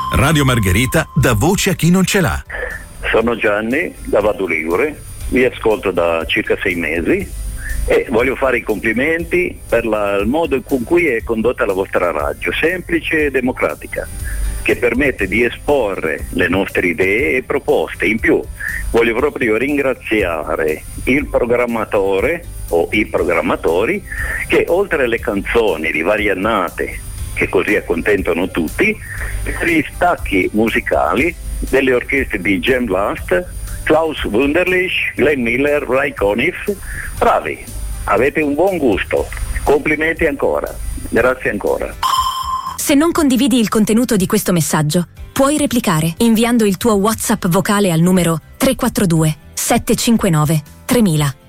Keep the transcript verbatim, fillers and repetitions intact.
Radio Margherita dà voce a chi non ce l'ha. Sono Gianni da Vado Ligure, vi ascolto da circa sei mesi e voglio fare i complimenti per la, il modo con cui è condotta la vostra radio, semplice e democratica, che permette di esporre le nostre idee e proposte. In più voglio proprio ringraziare il programmatore o i programmatori che oltre alle canzoni di varie annate che così accontentano tutti, per gli stacchi musicali delle orchestre di Gem Blast, Klaus Wunderlich, Glenn Miller, Ray Conniff. Bravi, avete un buon gusto, complimenti ancora, grazie ancora. Se non condividi il contenuto di questo messaggio, puoi replicare inviando il tuo WhatsApp vocale al numero tre quattro due sette cinque nove tremila.